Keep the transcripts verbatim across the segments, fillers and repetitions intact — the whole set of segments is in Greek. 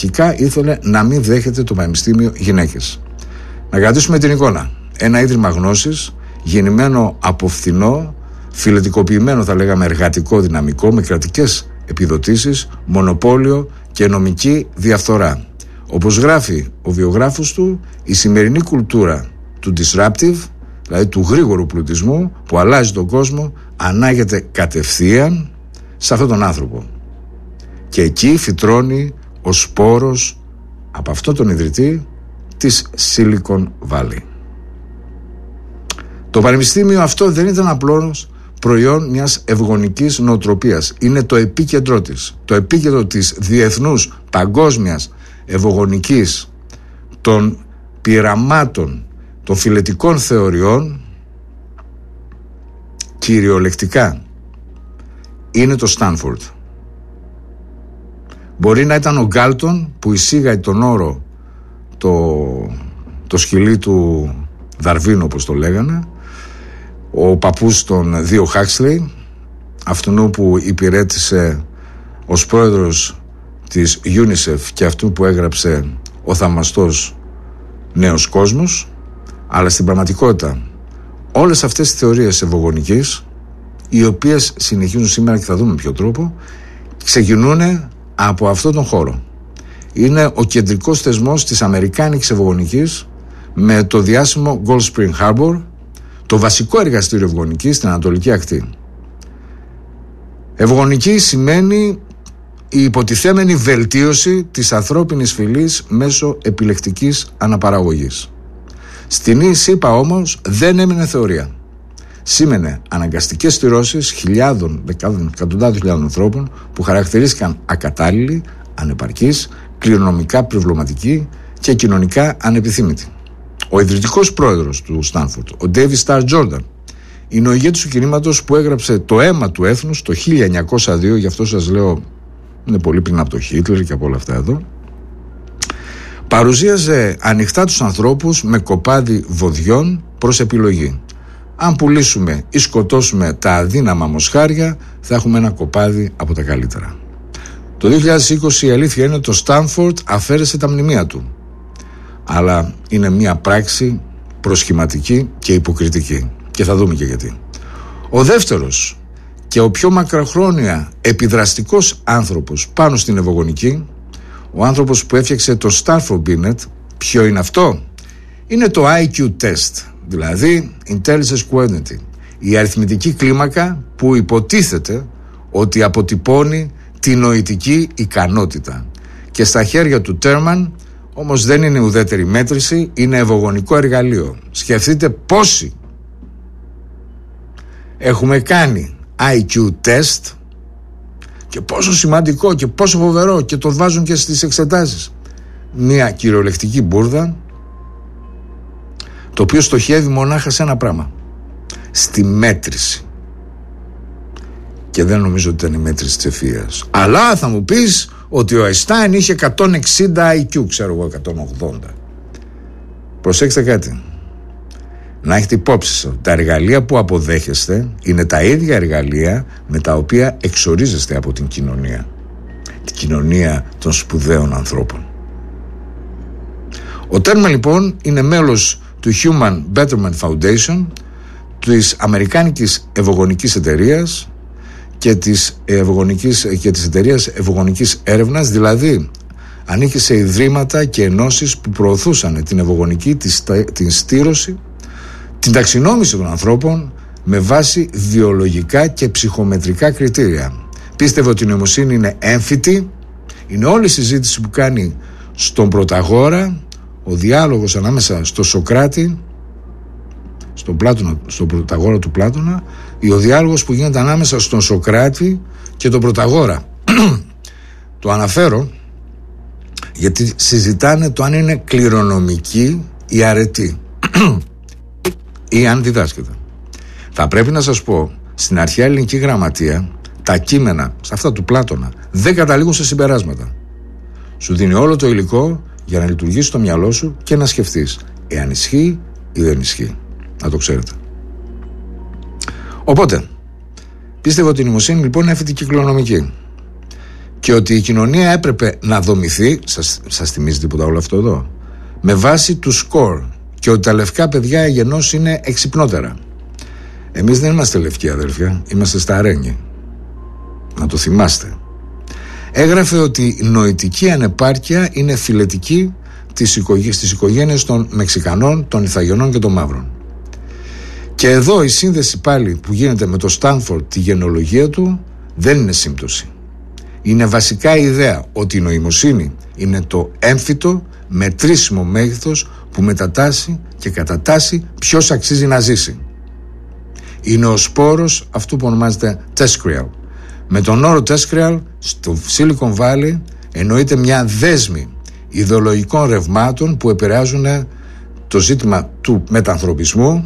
αρχικά ήθελε να μην δέχεται το πανεπιστήμιο γυναίκες. Να κρατήσουμε την εικόνα. Ένα ίδρυμα γνώσης, γεννημένο από φθηνό, φιλετικοποιημένο θα λέγαμε εργατικό δυναμικό, με κρατικές επιδοτήσεις, μονοπόλιο και νομική διαφθορά. Όπως γράφει ο βιογράφος του, η σημερινή κουλτούρα του disruptive, δηλαδή του γρήγορου πλουτισμού που αλλάζει τον κόσμο, ανάγεται κατευθείαν σε αυτόν τον άνθρωπο. Και εκεί φυτρώνει ο σπόρος από αυτόν τον ιδρυτή της Silicon Valley. Το πανεπιστήμιο αυτό δεν ήταν απλώς προϊόν μιας ευγονικής νοοτροπίας. Είναι το επίκεντρό της. Το επίκεντρο της διεθνούς παγκόσμιας ευγονικής, των πειραμάτων, των φιλετικών θεωριών, κυριολεκτικά είναι το Στάνφορντ. Μπορεί να ήταν ο Γκάλτον που εισήγαγε τον όρο το, το σκυλί του Δαρβίνου, όπως το λέγανε, ο παππούς των δύο Χάξλεϊ, αυτού που υπηρέτησε ως πρόεδρος της UNICEF και αυτού που έγραψε ο θαυμαστός Νέος Κόσμος. Αλλά στην πραγματικότητα όλες αυτές τις θεωρίες ευωγονικής, οι οποίες συνεχίζουν σήμερα και θα δούμε ποιο τρόπο, ξεκινούν από αυτόν τον χώρο. Είναι ο κεντρικός θεσμός της αμερικάνικης ευωγονικής, με το διάσημο Gold Spring Harbor, το βασικό εργαστήριο ευγονικής στην Ανατολική Ακτή. Ευγονική σημαίνει η υποτιθέμενη βελτίωση της ανθρώπινης φυλής μέσω επιλεκτικής αναπαραγωγής. Στην ΣΥΠΑ όμως δεν έμεινε θεωρία. Σήμαινε αναγκαστικές στηρώσεις χιλιάδων, δεκάδων, εκατοντάδων χιλιάδων ανθρώπων που χαρακτηρίστηκαν ακατάλληλοι, ανεπαρκείς, κληρονομικά πληροβληματικοί και κοινωνικά ανεπιθύμητοι. Ο ιδρυτικός πρόεδρος του Στάνφορντ, ο Ντέιβιντ Σταρ Τζόρνταν, είναι ο ηγέτης του κινήματος που έγραψε το αίμα του έθνους το χίλια εννιακόσια δύο, γι' αυτό σας λέω είναι πολύ πριν από το Χίτλερ και από όλα αυτά εδώ. Παρουσίαζε ανοιχτά τους ανθρώπους με κοπάδι βοδιών προς επιλογή. Αν πουλήσουμε ή σκοτώσουμε τα αδύναμα μοσχάρια, θα έχουμε ένα κοπάδι από τα καλύτερα. Το δύο χιλιάδες είκοσι η αλήθεια είναι ότι το Στάνφορντ αφαίρεσε τα μνημεία του. Αλλά είναι μια πράξη προσχηματική και υποκριτική. Και θα δούμε και γιατί. Ο δεύτερος και ο πιο μακροχρόνια επιδραστικός άνθρωπος πάνω στην ευωγονική, ο άνθρωπος που έφτιαξε το Stanford Binet, ποιο είναι αυτό? Είναι το άι κιου test, δηλαδή Intelligence Quotient, η αριθμητική κλίμακα που υποτίθεται ότι αποτυπώνει τη νοητική ικανότητα. Και στα χέρια του Τέρμαν όμως δεν είναι ουδέτερη μέτρηση, είναι ευωγονικό εργαλείο. Σκεφτείτε πόσοι έχουμε κάνει άι κιου test και πόσο σημαντικό και πόσο φοβερό, και το βάζουν και στις εξετάσεις. Μια κυριολεκτική μπουρδα, το οποίο στοχεύει μονάχα σε ένα πράγμα, στη μέτρηση. Και δεν νομίζω ότι ήταν η μέτρηση της ευφυΐας. Αλλά θα μου πεις ότι ο Αϊνστάιν είχε εκατόν εξήντα άι κιου, ξέρω εγώ εκατόν ογδόντα. Προσέξτε κάτι. Να έχετε υπόψη σας, τα εργαλεία που αποδέχεστε είναι τα ίδια εργαλεία με τα οποία εξορίζεστε από την κοινωνία. Την κοινωνία των σπουδαίων ανθρώπων. Ο Τέρμαν λοιπόν είναι μέλος του Human Betterment Foundation, της Αμερικάνικης Ευωγονικής Εταιρείας και της, ευωγονικής, και της Εταιρείας Ευωγονικής Έρευνας, δηλαδή ανήκει σε ιδρύματα και ενώσεις που προωθούσαν την ευωγονική, την στήρωση, την ταξινόμηση των ανθρώπων με βάση βιολογικά και ψυχομετρικά κριτήρια. Πίστευε ότι η νοημοσύνη είναι έμφυτη. Είναι όλη η συζήτηση που κάνει στον Πρωταγόρα, ο διάλογος ανάμεσα στο Σοκράτη, στον, Πλάτωνα, στον Πρωταγόρα του Πλάτωνα, ή ο διάλογος που γίνεται ανάμεσα στον Σοκράτη και τον Πρωταγόρα. Το αναφέρω γιατί συζητάνε το αν είναι κληρονομική ή αρετή ή αν διδάσκεται. Θα πρέπει να σας πω, στην αρχαία ελληνική γραμματεία τα κείμενα, σε αυτά του Πλάτωνα, δεν καταλήγουν σε συμπεράσματα. Σου δίνει όλο το υλικό για να λειτουργήσει το μυαλό σου και να σκεφτείς εάν ισχύει ή δεν ισχύει. Να το ξέρετε. Οπότε, πίστευα ότι η νοημοσύνη λοιπόν είναι έμφυτη και κληρονομική. και ότι η κοινωνία έπρεπε να δομηθεί, σας, σας θυμίζει τίποτα όλο αυτό εδώ, με βάση του σκορ, και ότι τα λευκά παιδιά εγενώς είναι εξυπνότερα. Εμείς δεν είμαστε λευκοί, αδελφιά, είμαστε στα αρένια. Να το θυμάστε. Έγραφε ότι η νοητική ανεπάρκεια είναι φιλετική στις οικογένειες των Μεξικανών, των Ιθαγενών και των Μαύρων. Και εδώ η σύνδεση πάλι που γίνεται με το Στάνφορντ, τη γενεολογία του, δεν είναι σύμπτωση. Είναι βασικά η ιδέα ότι η νοημοσύνη είναι το έμφυτο μετρήσιμο μέγεθος που μετατάσσει και κατατάσσει ποιος αξίζει να ζήσει. Είναι ο σπόρος αυτού που ονομάζεται TESCREAL. Με τον όρο TESCREAL στο Silicon Valley εννοείται μια δέσμη ιδεολογικών ρευμάτων που επηρεάζουν το ζήτημα του μετανθρωπισμού,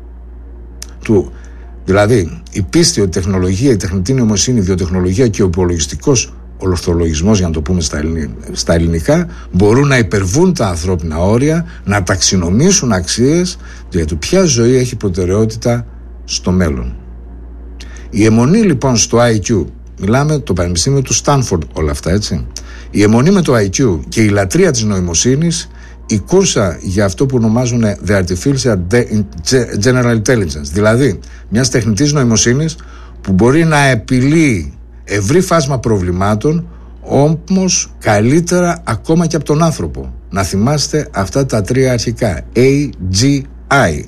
του, δηλαδή η πίστη ότι η τεχνολογία, η τεχνητή νοημοσύνη, η βιοτεχνολογία και ο υπολογιστικός ορθολογισμός, για να το πούμε στα, ελληνικά, στα ελληνικά, μπορούν να υπερβούν τα ανθρώπινα όρια, να ταξινομήσουν αξίες για το ποια ζωή έχει προτεραιότητα στο μέλλον. Η αιμονή λοιπόν στο άι κιου, μιλάμε το Πανεπιστήμιο του Στάνφορντ όλα αυτά, έτσι. Η αιμονή με το άι κιου και η λατρεία της νοημοσύνης, η κούρσα για αυτό που ονομάζουν the artificial general intelligence, δηλαδή μιας τεχνητής νοημοσύνης που μπορεί να επιλύει ευρύ φάσμα προβλημάτων, όμως καλύτερα ακόμα και από τον άνθρωπο. Να θυμάστε αυτά τα τρία αρχικά, έι τζι άι.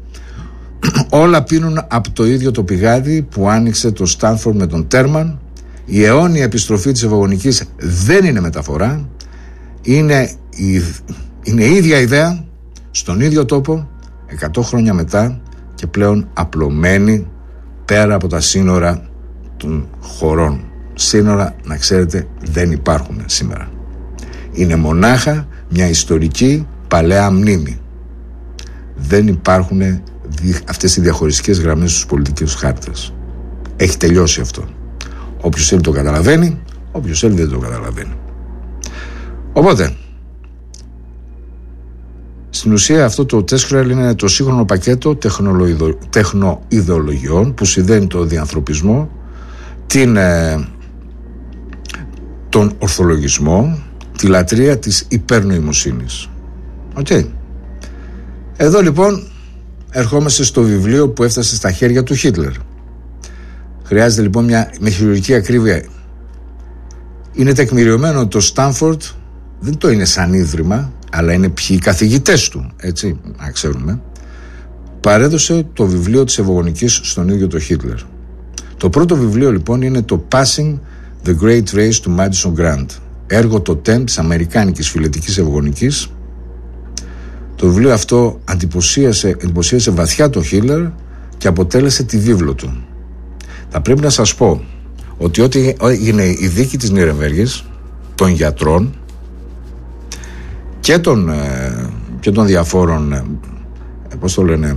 Όλα πίνουν από το ίδιο το πηγάδι που άνοιξε το Στάνφορντ με τον Τέρμαν. Η αιώνια επιστροφή της ευαγωνικής δεν είναι μεταφορά, είναι η, είναι η ίδια ιδέα στον ίδιο τόπο εκατό χρόνια μετά και πλέον απλωμένη πέρα από τα σύνορα των χωρών. Σύνορα, να ξέρετε, δεν υπάρχουν σήμερα. Είναι μονάχα μια ιστορική παλαιά μνήμη. Δεν υπάρχουν αυτές οι διαχωριστικές γραμμές στους πολιτικούς χάρτες. Έχει τελειώσει αυτό. Όποιος θέλει το καταλαβαίνει, όποιος θέλει δεν το καταλαβαίνει. Οπότε, στην ουσία αυτό το TESCREAL είναι το σύγχρονο πακέτο τεχνοειδεολογιών που συνδέει το διανθρωπισμό, την, ε, τον ορθολογισμό, τη λατρεία της υπερνοημοσύνης. Οκ. Okay. Εδώ λοιπόν ερχόμαστε στο βιβλίο που έφτασε στα χέρια του Χίτλερ. Χρειάζεται λοιπόν μια με χειρουργική ακρίβεια. Είναι τεκμηριωμένο ότι το Στάνφορντ δεν το είναι σαν ίδρυμα, αλλά είναι ποιοι οι καθηγητές του, έτσι, να ξέρουμε. Παρέδωσε το βιβλίο της ευαγωνικής στον ίδιο το Χίτλερ. Το πρώτο βιβλίο λοιπόν είναι το Passing the Great Race του Madison Grant, έργο το τεν της αμερικάνικης φιλετικής ευαγωνικής. Το βιβλίο αυτό εντυπωσίασε, εντυπωσίασε βαθιά το Χίτλερ και αποτέλεσε τη βίβλο του. Θα πρέπει να σας πω ότι ό,τι έγινε η δίκη της Νιρεμβέργης των γιατρών και των, και των διαφόρων πώς το λένε,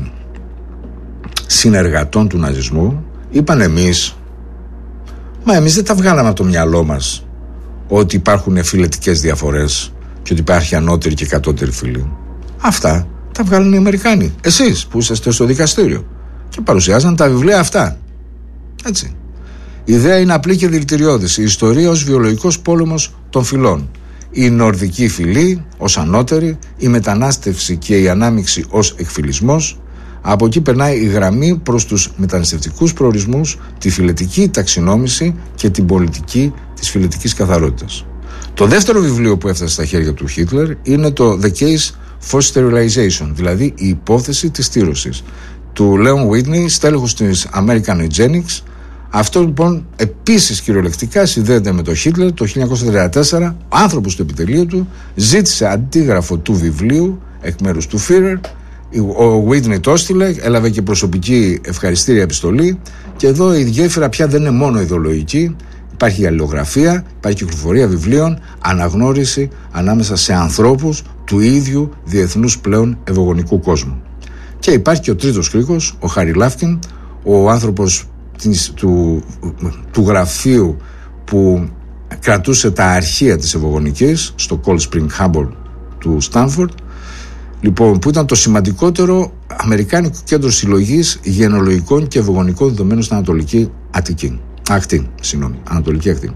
συνεργατών του ναζισμού, είπαν εμείς, μα εμείς δεν τα βγάλαμε από το μυαλό μας ότι υπάρχουν φιλετικές διαφορές και ότι υπάρχει ανώτερη και κατώτερη φυλή. Αυτά τα βγάλουν οι Αμερικάνοι. Εσείς που είσαστε στο δικαστήριο και παρουσιάζαν τα βιβλία αυτά. Έτσι. Η ιδέα είναι απλή και δηλητηριώδης. Η ιστορία ως βιολογικός πόλεμος των φυλών. Η νορδική φυλή ως ανώτερη, η μετανάστευση και η ανάμειξη ως εκφυλισμός. Από εκεί περνάει η γραμμή προς τους μεταναστευτικούς προορισμούς, τη φιλετική ταξινόμηση και την πολιτική της φιλετικής καθαρότητας. Το δεύτερο βιβλίο που έφτασε στα χέρια του Χίτλερ είναι το The Case for Sterilization, δηλαδή η υπόθεση της στήρωσης, του Λέον Whitney, στέλεχος της American Eugenics. Αυτό λοιπόν επίσης κυριολεκτικά συνδέεται με τον Χίτλερ. Το χίλια εννιακόσια τριάντα τέσσερα ο άνθρωπος του επιτελείου του ζήτησε αντίγραφο του βιβλίου εκ μέρους του Führer. Ο Whitney το έστειλε, έλαβε και προσωπική ευχαριστήρια επιστολή. Και εδώ η γέφυρα πια δεν είναι μόνο ιδεολογική. Υπάρχει αλληλογραφία, υπάρχει κυκλοφορία βιβλίων, αναγνώριση ανάμεσα σε ανθρώπους του ίδιου διεθνούς πλέον ευαγωνικού κόσμου. Και υπάρχει και ο τρίτος κρίκος, ο Χάρι Λάφκιν, ο άνθρωπος της, του, του γραφείου που κρατούσε τα αρχεία της ευαγωνικής στο Cold Spring Harbor του Στάνφορντ, λοιπόν, που ήταν το σημαντικότερο αμερικάνικο κέντρο συλλογής γενεολογικών και ευαγωνικών δεδομένων στην Ανατολική Αττική. Ακτή, συγγνώμη, Ανατολική Ακτή.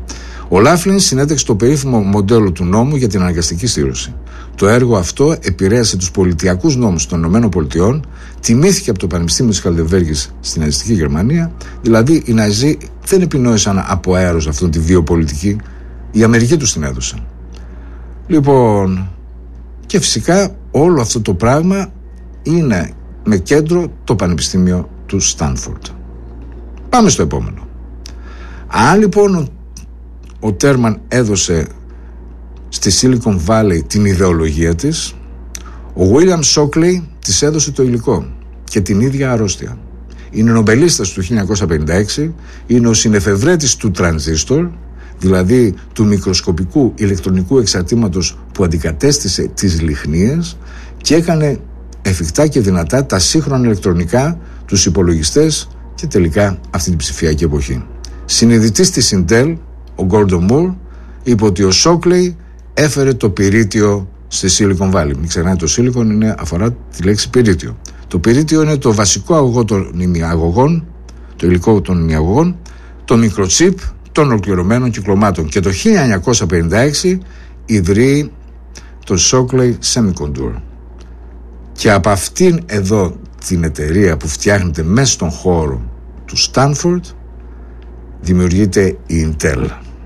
Ο Λάφλιν συνέταξε το περίφημο μοντέλο του νόμου για την αναγκαστική στήρωση. Το έργο αυτό επηρέασε τους πολιτιακούς νόμους των ΗΠΑ, τιμήθηκε από το Πανεπιστήμιο της Χαλντεβέργης στην ναζιστική Γερμανία. Δηλαδή, οι Ναζί δεν επινόησαν από αέρος αυτήν τη βιοπολιτική, η Αμερική τους την έδωσε. Λοιπόν, και φυσικά όλο αυτό το πράγμα είναι με κέντρο το Πανεπιστήμιο του Στάνφορντ. Πάμε στο επόμενο. Αν λοιπόν ο Τέρμαν έδωσε στη Silicon Valley την ιδεολογία της, ο William Shockley της έδωσε το υλικό και την ίδια αρρώστια. Είναι νομπελίστας του χίλια εννιακόσια πενήντα έξι, είναι ο συνεφευρέτης του τρανζίστορ, δηλαδή του μικροσκοπικού ηλεκτρονικού εξαρτήματος που αντικατέστησε τις λιχνίες και έκανε εφικτά και δυνατά τα σύγχρονα ηλεκτρονικά, τους υπολογιστές και τελικά αυτή την ψηφιακή εποχή. Συνειδητής της Intel, ο Gordon Moore, είπε ότι ο Shockley έφερε το πυρίτιο στη Silicon Valley. Μην ξεχνάτε, το Silicon είναι, αφορά τη λέξη πυρίτιο. Το πυρίτιο είναι το βασικό αγωγό των ημιαγωγών, το υλικό των ημιαγωγών, το μικροτσίπ των ολοκληρωμένων κυκλωμάτων. Και το χίλια εννιακόσια πενήντα έξι ιδρύει το Shockley Semiconductor. Και από αυτήν εδώ την εταιρεία που φτιάχνεται μέσα στον χώρο του Stanford δημιουργείται η Intel.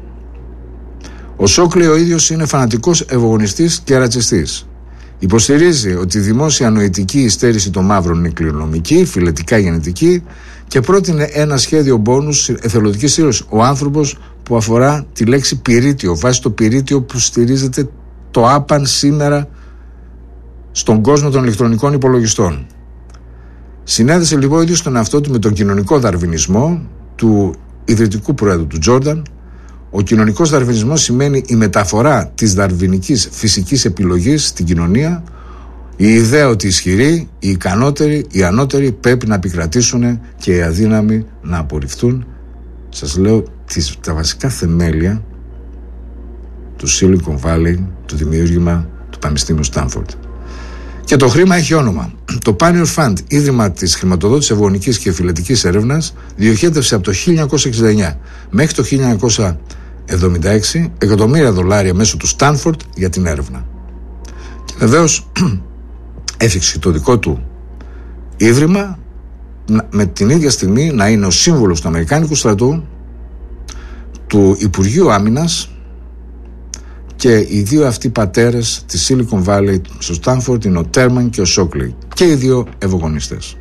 Ο Shockley ο ίδιος είναι φανατικός ευωγονιστής και ρατσιστής. Υποστηρίζει ότι η δημόσια νοητική υστέρηση των μαύρων είναι κληρονομική, φυλετικά γενετική και πρότεινε ένα σχέδιο μπόνους εθελοντικής σύρωσης. Ο άνθρωπος που αφορά τη λέξη πυρίτιο, βάσει το πυρίτιο που στηρίζεται το άπαν σήμερα στον κόσμο των ηλεκτρονικών υπολογιστών. Συνέδεσε λοιπόν ο ίδιος τον εαυτό του με τον κοινωνικό δαρβινισμό του ιδρυτικού πρόεδρου του Τζόρνταν. Ο κοινωνικός δαρβινισμός σημαίνει η μεταφορά της δαρβινικής φυσικής επιλογής στην κοινωνία, η ιδέα ότι οι ισχυροί, οι ικανότεροι, οι ανώτεροι πρέπει να επικρατήσουν και οι αδύναμοι να απορριφθούν. Σας λέω τις, τα βασικά θεμέλια του Silicon Valley, του δημιούργημα του Πανεπιστήμιου Στάνφορντ. Και το χρήμα έχει όνομα. Το Pioneer Fund, ίδρυμα της χρηματοδότησης ευρωβουλευτικής και φιλετικής έρευνας, διοχέτευσε από το χίλια εννιακόσια εξήντα εννιά μέχρι το χίλια εννιακόσια εβδομήντα έξι εκατομμύρια δολάρια μέσω του Στάνφορντ για την έρευνα. Και βεβαίως έφυξε το δικό του ίδρυμα με την ίδια στιγμή να είναι ο σύμβουλος του Αμερικάνικου στρατού, του Υπουργείου Άμυνας, και οι δύο αυτοί πατέρες της Silicon Valley στο Stanford είναι ο Τέρμαν και ο Shockley, και οι δύο ευωγονιστές.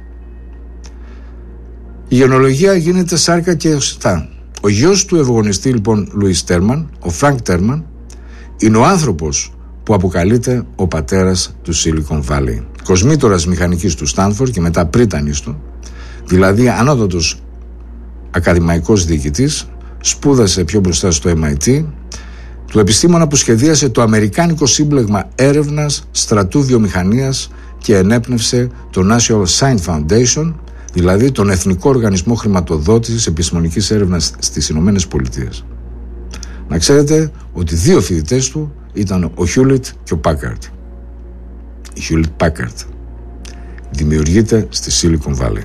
Η γενολογία γίνεται σάρκα και οστά. Ο γιος του ευωγονιστή λοιπόν Λουίς Τέρμαν, ο Φρανκ Τέρμαν, είναι ο άνθρωπος που αποκαλείται ο πατέρας του Silicon Valley. Κοσμήτορας μηχανικής του Stanford και μετά πρίτανης του, δηλαδή ανώτατος ακαδημαϊκός διοικητής, σπούδασε πιο μπροστά στο εμ άι τι, του επιστήμονα που σχεδίασε το Αμερικάνικο Σύμπλεγμα Έρευνας Στρατού Βιομηχανίας και ενέπνευσε το National Science Foundation, δηλαδή τον Εθνικό Οργανισμό Χρηματοδότησης Επιστημονικής Έρευνας στις Ηνωμένες Πολιτείες. Να ξέρετε ότι δύο φοιτητές του ήταν ο Hewlett και ο Packard. Η Hewlett Packard δημιουργείται στη Silicon Valley.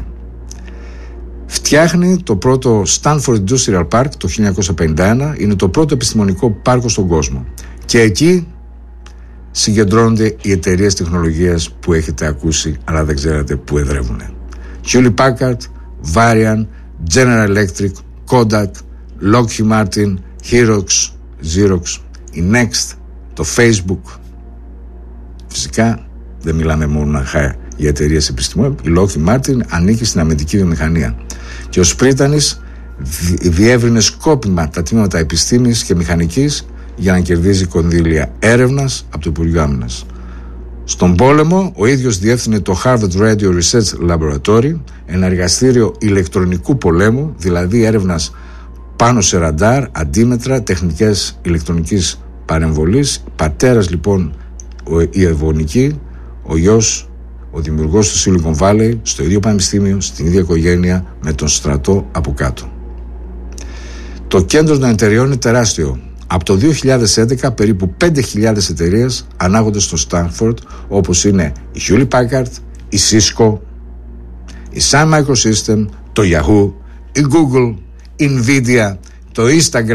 Φτιάχνει το πρώτο Stanford Industrial Park το χίλια εννιακόσια πενήντα ένα, είναι το πρώτο επιστημονικό πάρκο στον κόσμο. Και εκεί συγκεντρώνονται οι εταιρείες τεχνολογίας που έχετε ακούσει αλλά δεν ξέρετε που εδρεύουν. Hewlett Packard, Varian, General Electric, Kodak, Lockheed Martin, Xerox, Xerox, η Next, το Facebook. Φυσικά δεν μιλάμε μόνο για εταιρείες επιστημών. Η Lockheed Martin ανήκει στην αμυντική βιομηχανία. Και ο Σπρίτανης διεύρυνε σκόπιμα τα τμήματα επιστήμης και μηχανικής για να κερδίζει κονδύλια έρευνας από το Υπουργείο Άμυνας. Στον πόλεμο, ο ίδιος διεύθυνε το Harvard Radio Research Laboratory, ένα εργαστήριο ηλεκτρονικού πολέμου, δηλαδή έρευνας πάνω σε ραντάρ, αντίμετρα, τεχνικές ηλεκτρονικής παρεμβολής. Πατέρας λοιπόν η Ευωνική, ο γιος, ο δημιουργός του Silicon Valley, στο ίδιο πανεπιστήμιο, στην ίδια οικογένεια, με τον στρατό από κάτω. Το κέντρο των εταιριών είναι τεράστιο. Από το δύο χιλιάδες έντεκα περίπου πέντε χιλιάδες εταιρείες ανάγονται στο Stanford, όπως είναι η Hewlett Packard, η Cisco, η Sun Microsystem, το Yahoo, η Google, η Nvidia, το Instagram,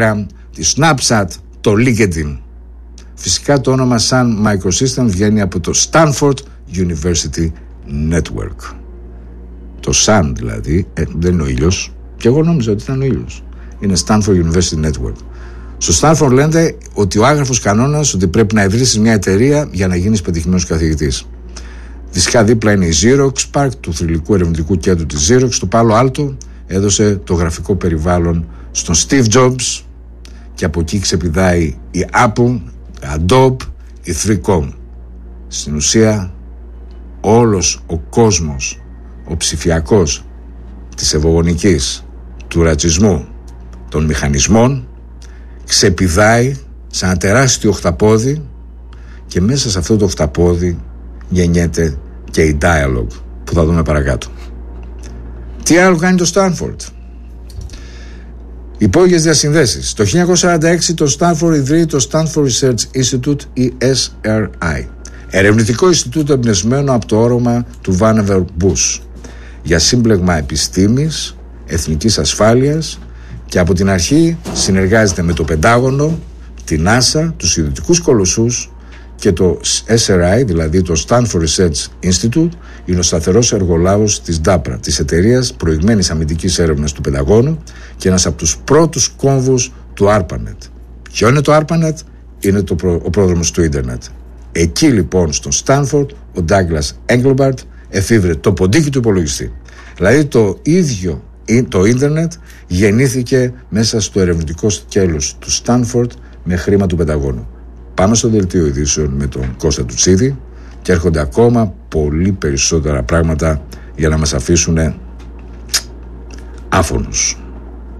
τη Snapchat, το LinkedIn. Φυσικά το όνομα Sun Microsystem βγαίνει από το Stanford University Network. Το Sun δηλαδή ε, δεν είναι ο ήλιος, και εγώ νόμιζα ότι ήταν ο ήλιος. Είναι Stanford University Network. Στο Stanford λένε ότι ο άγραφος κανόνας ότι πρέπει να ιδρύσεις μια εταιρεία για να γίνεις πετυχημένος καθηγητής. Φυσικά δίπλα είναι η Xerox Park, του θρυλικού ερευνητικού κέντρου της Xerox. Το Πάλο Άλτο έδωσε το γραφικό περιβάλλον στον Steve Jobs, και από εκεί ξεπηδάει η Apple, η Adobe, η θρι κομ. Στην ουσία όλος ο κόσμος, ο ψηφιακός, της ευωγονικής, του ρατσισμού, των μηχανισμών, ξεπηδάει σε ένα τεράστιο οχταπόδι, και μέσα σε αυτό το οχταπόδι γεννιέται και η Dialogue που θα δούμε παρακάτω. Τι άλλο κάνει το Stanford? Υπόγειες διασυνδέσεις. Το χίλια εννιακόσια σαράντα έξι το Stanford ιδρύει το Stanford Research Institute, ή ες αρ άι, ερευνητικό Ινστιτούτο εμπνευσμένο από το όρομα του Vannevar Bush για σύμπλεγμα επιστήμης, εθνικής ασφάλειας, και από την αρχή συνεργάζεται με το Πεντάγωνο, την NASA, τους ιδιωτικούς κολοσσούς, και το ες αρ άι, δηλαδή το Stanford Research Institute, είναι ο σταθερός εργολάβος της ντάπρα, της εταιρείας προηγμένης αμυντικής έρευνας του Πενταγώνου, και ένας από τους πρώτους κόμβους του ARPANET. Ποιο είναι το ARPANET? Είναι το προ, ο πρόδρομος του ίντερνετ. Εκεί λοιπόν στο Stanford ο Douglas Engelbart εφήβρε το ποντίκι του υπολογιστή. Δηλαδή το ίδιο το ίντερνετ γεννήθηκε μέσα στο ερευνητικό σκέλος του Stanford με χρήμα του Πενταγώνου. Πάμε στο δελτίο ειδήσεων με τον Κώστα Τουτσίδη, και έρχονται ακόμα πολύ περισσότερα πράγματα για να μας αφήσουν άφωνους.